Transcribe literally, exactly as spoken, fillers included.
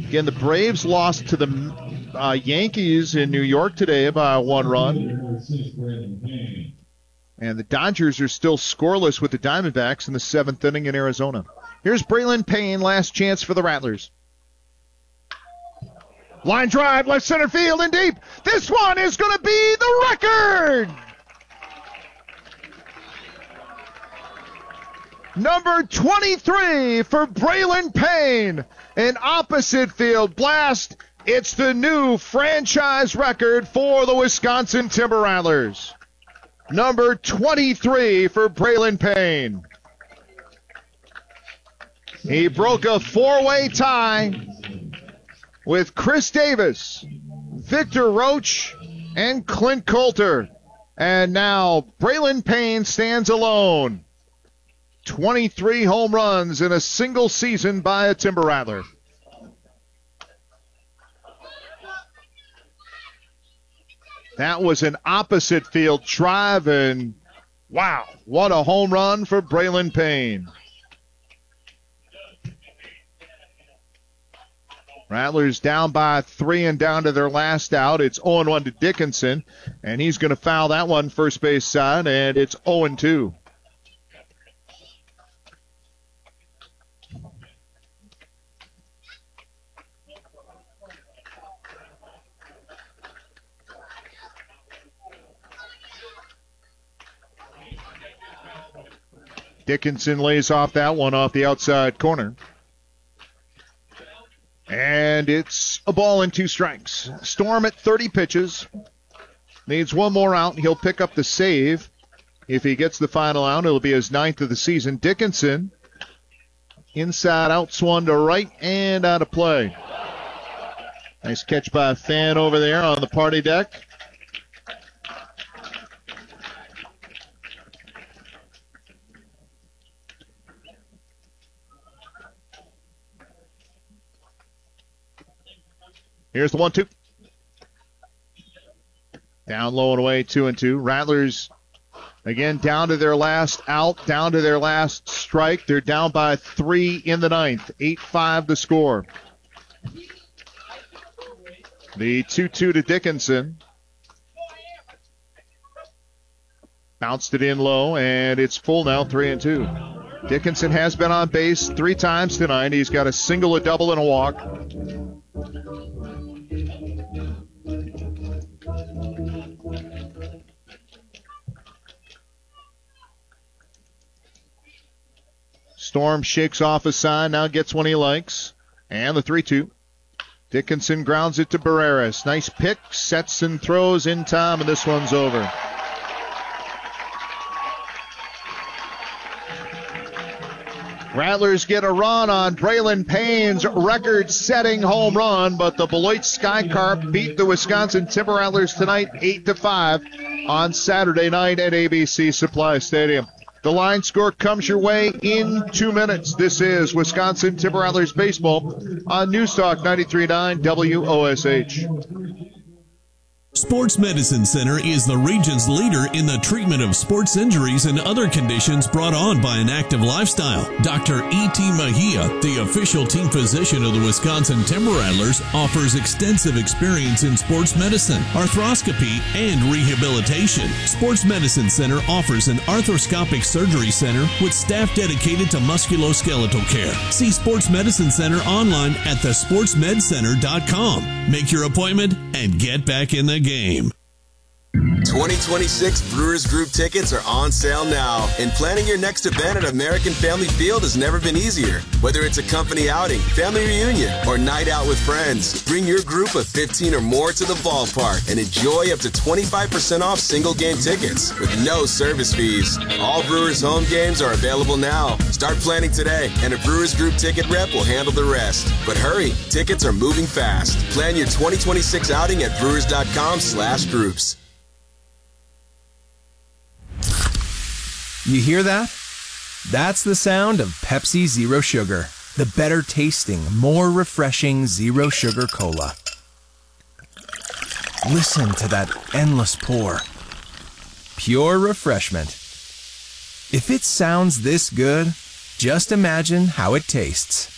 Again, the Braves lost to the uh, Yankees in New York today by one run. And the Dodgers are still scoreless with the Diamondbacks in the seventh inning in Arizona. Here's Braylon Payne, last chance for the Rattlers. Line drive, left center field and deep. This one is going to be the record. Number twenty-three for Braylon Payne. An opposite field blast. It's the new franchise record for the Wisconsin Timber Rattlers. Number twenty-three for Braylon Payne. He broke a four-way tie with Chris Davis, Victor Roach, and Clint Coulter. And now Braylon Payne stands alone. twenty-three home runs in a single season by a Timber Rattler. That was an opposite field drive, and wow, what a home run for Braylon Payne. Rattlers down by three and down to their last out. It's oh one to Dickinson, and he's going to foul that one first base side, and it's oh two. Dickinson lays off that one off the outside corner. And it's a ball and two strikes. Storm at thirty pitches. Needs one more out. He'll pick up the save. If he gets the final out, it'll be his ninth of the season. Dickinson, inside out, swung to right and out of play. Nice catch by a fan over there on the party deck. Here's the one two. Down low and away, two and two. Rattlers, again, down to their last out, down to their last strike. They're down by three in the ninth. eight five the score. The two two to Dickinson. Bounced it in low, and it's full now, three and two. Dickinson has been on base three times tonight. He's got a single, a double, and a walk. Storm shakes off a sign, now gets one he likes. And the three two. Dickinson grounds it to Barreras. Nice pick, sets and throws in time, and this one's over. Rattlers get a run on Braylon Payne's record-setting home run, but the Beloit Skycarp beat the Wisconsin Timber Rattlers tonight eight to five on Saturday night at A B C Supply Stadium. The line score comes your way in two minutes. This is Wisconsin Timber Rattlers baseball on News Talk ninety-three point nine W O S H. Sports Medicine Center is the region's leader in the treatment of sports injuries and other conditions brought on by an active lifestyle. Doctor E T. Mejia, the official team physician of the Wisconsin Timber Rattlers, offers extensive experience in sports medicine, arthroscopy, and rehabilitation. Sports Medicine Center offers an arthroscopic surgery center with staff dedicated to musculoskeletal care. See Sports Medicine Center online at the sports med center dot com. Make your appointment and get back in the game. twenty twenty-six Brewers Group tickets are on sale now, and planning your next event at American Family Field has never been easier. Whether it's a company outing, family reunion, or night out with friends, bring your group of fifteen or more to the ballpark and enjoy up to twenty-five percent off single game tickets with no service fees. All Brewers home games are available now. Start planning today, and a Brewers Group ticket rep will handle the rest. But hurry, tickets are moving fast. Plan your twenty twenty-six outing at brewers dot com slash groups. You hear that? That's the sound of Pepsi Zero Sugar, the better tasting, more refreshing Zero Sugar Cola. Listen to that endless pour. Pure refreshment. If it sounds this good, just imagine how it tastes.